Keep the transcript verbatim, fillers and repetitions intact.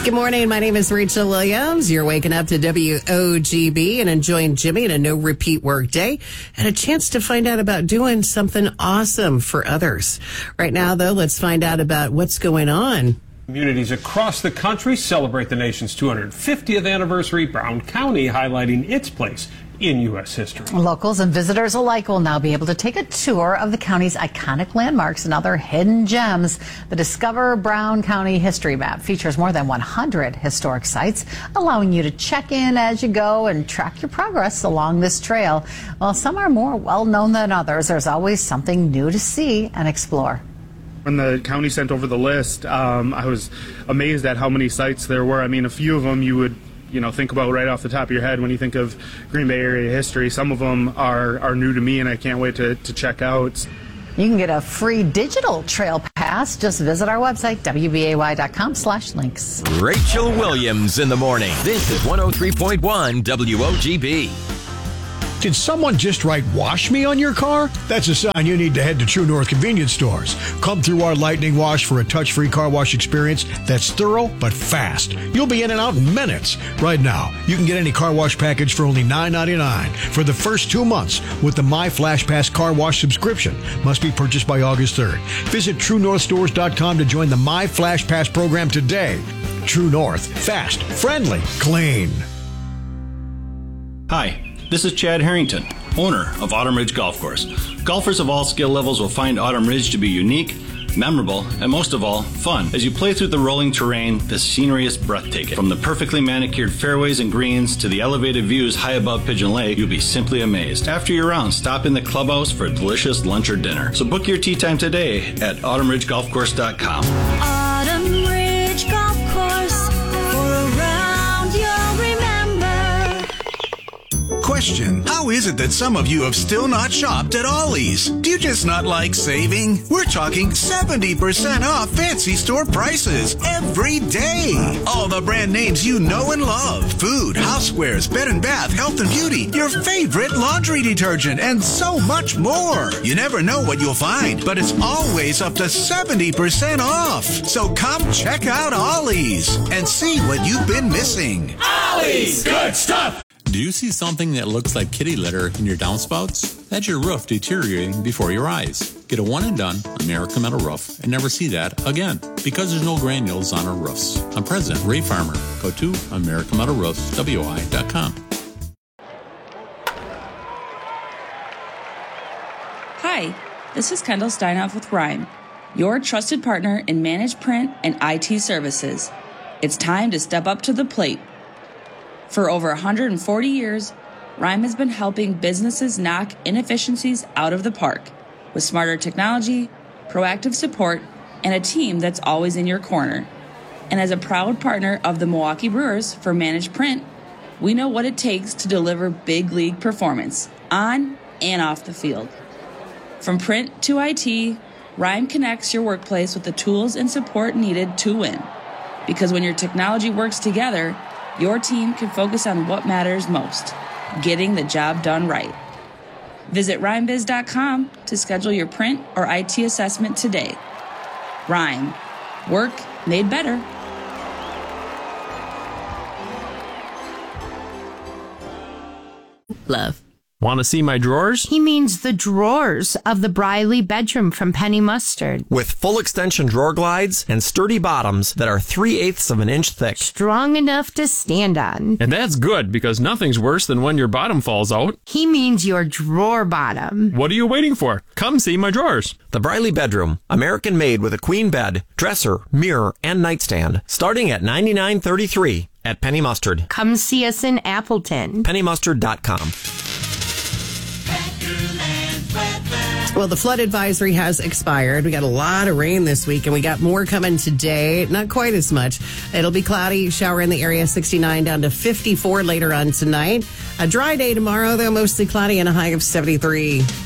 Good morning. My name is Rachel Williams. You're waking up to W O G B and enjoying Jimmy and a no repeat work day and a chance to find out about doing something awesome for others. Right now, though, let's find out about what's going on. Communities across the country celebrate the nation's two hundred fiftieth anniversary, Brown County highlighting its place in U S history. Locals and visitors alike will now be able to take a tour of the county's iconic landmarks and other hidden gems. The Discover Brown County History Map features more than one hundred historic sites, allowing you to check in as you go and track your progress along this trail. While some are more well-known than others, there's always something new to see and explore. When the county sent over the list, um, I was amazed at how many sites there were. I mean, a few of them you would you know, think about right off the top of your head when you think of Green Bay area history. Some of them are, are new to me, and I can't wait to, to check out. You can get a free digital trail pass. Just visit our website, W B A Y dot com slash links. Rachel Williams in the morning. This is one oh three point one W O G B. Did someone just write "wash me" on your car? That's a sign you need to head to True North convenience stores. Come through our Lightning Wash for a touch-free car wash experience that's thorough but fast. You'll be in and out in minutes. Right now, you can get any car wash package for only nine ninety-nine for the first two months with the My Flash Pass car wash subscription. Must be purchased by August third. Visit True North Stores dot com to join the My Flash Pass program today. True North. Fast, friendly, clean. Hi. This is Chad Harrington, owner of Autumn Ridge Golf Course. Golfers of all skill levels will find Autumn Ridge to be unique, memorable, and most of all, fun. As you play through the rolling terrain, the scenery is breathtaking. From the perfectly manicured fairways and greens to the elevated views high above Pigeon Lake, you'll be simply amazed. After your round, stop in the clubhouse for a delicious lunch or dinner. So book your tee time today at autumn ridge golf course dot com. Autumn Ridge Golf Course, for a round you'll remember. Question: how is it that some of you have still not shopped at Ollie's? Do you just not like saving? We're talking seventy percent off fancy store prices every day. All the brand names you know and love. Food, housewares, bed and bath, health and beauty, your favorite laundry detergent, and so much more. You never know what you'll find, but it's always up to seventy percent off. So come check out Ollie's and see what you've been missing. Ollie's! Good stuff! Do you see something that looks like kitty litter in your downspouts? That's your roof deteriorating before your eyes. Get a one and done American Metal roof and never see that again, because there's no granules on our roofs. I'm President Ray Farmer. Go to American Metal Roofs, W I dot com. Hi, this is Kendall Steinhoff with Rhyme, your trusted partner in managed print and I T services. It's time to step up to the plate. For over one hundred forty years, Rhyme has been helping businesses knock inefficiencies out of the park with smarter technology, proactive support, and a team that's always in your corner. And as a proud partner of the Milwaukee Brewers for Managed Print, we know what it takes to deliver big league performance on and off the field. From print to I T, Rhyme connects your workplace with the tools and support needed to win. Because when your technology works together, your team can focus on what matters most, getting the job done right. Visit rhyme biz dot com to schedule your print or I T assessment today. Rhyme. Work made better. Love. Want to see my drawers? He means the drawers of the Briley bedroom from Penny Mustard. With full extension drawer glides and sturdy bottoms that are three-eighths of an inch thick. Strong enough to stand on. And that's good, because nothing's worse than when your bottom falls out. He means your drawer bottom. What are you waiting for? Come see my drawers. The Briley bedroom, American made with a queen bed, dresser, mirror, and nightstand, starting at ninety-nine thirty-three at Penny Mustard. Come see us in Appleton. penny mustard dot com. Well, the flood advisory has expired. We got a lot of rain this week, and we got more coming today. Not quite as much. It'll be cloudy, shower in the area, sixty-nine down to fifty-four later on tonight. A dry day tomorrow, though, mostly cloudy and a high of seventy-three.